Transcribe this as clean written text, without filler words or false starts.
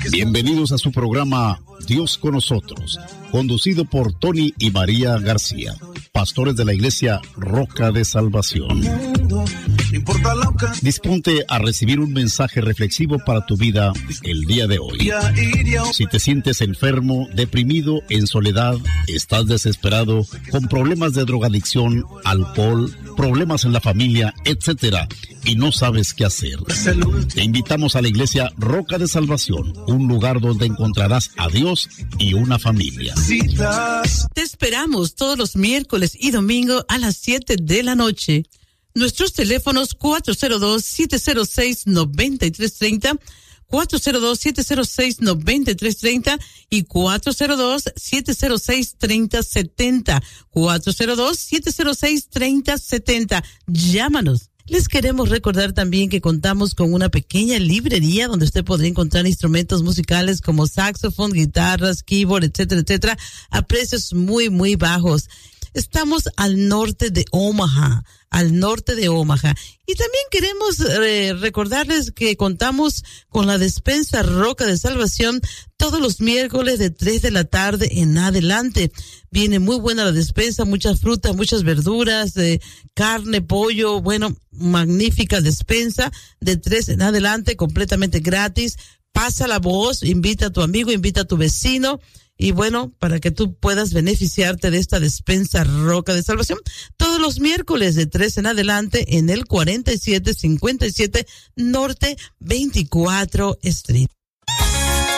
Bienvenidos a su programa Dios con nosotros, conducido por Tony y María García, pastores de la iglesia Roca de Salvación. Disponte a recibir un mensaje reflexivo para tu vida el día de hoy. Si te sientes enfermo, deprimido, en soledad, estás desesperado, con problemas de drogadicción, alcohol, problemas en la familia, etcétera, y no sabes qué hacer, te invitamos a la iglesia Roca de Salvación, un lugar donde encontrarás a Dios y una familia. Te esperamos todos los miércoles y domingo a las 7 de la noche. Nuestros teléfonos 402-706-9330, 402-706-9330 y 402-706-3070, 402-706-3070. Llámanos. Les queremos recordar también que contamos con una pequeña librería donde usted podrá encontrar instrumentos musicales como saxofón, guitarras, keyboard, etcétera, etcétera, a precios muy, muy bajos. Estamos al norte de Omaha. Y también queremos recordarles que contamos con la despensa Roca de Salvación todos los miércoles de 3 de la tarde en adelante. Viene muy buena la despensa, muchas frutas, muchas verduras, carne, pollo, bueno, magnífica despensa de 3 en adelante, completamente gratis. Pasa la voz, invita a tu amigo, invita a tu vecino. Y bueno, para que tú puedas beneficiarte de esta despensa Roca de Salvación, todos los miércoles de 3 en adelante en el 4757 Norte 24 Street.